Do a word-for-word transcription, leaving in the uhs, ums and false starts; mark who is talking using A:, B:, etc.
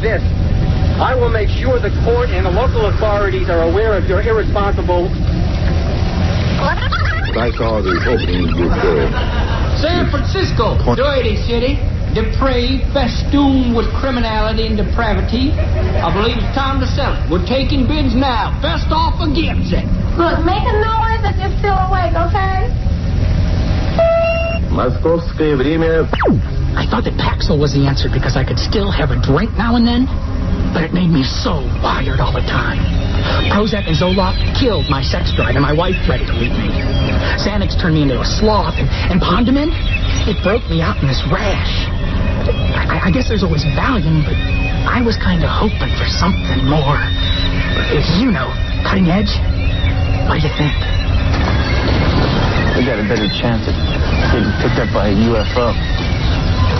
A: this. I will make sure the court and the local authorities are aware of your irresponsible...
B: I saw the opening you did.
C: San Francisco, dirty city, depraved, festooned with criminality and depravity. I believe it's time to sell it. We're taking bids now. Best offer gets it.
D: Look, make a noise if you're still awake, okay?
B: Московское время.
E: I thought that Paxil was the answer because I could still have a drink now and then, but it made me so wired all the time. Prozac and Zoloft killed my sex drive, and my wife threatened to leave me. Xanax turned me into a sloth, and, and Pondamin, it broke me out in this rash. I, I guess there's always Valium, but I was kind of hoping for something more. You know, cutting edge. What do you think?
F: We got a better chance of getting picked up by a U F O.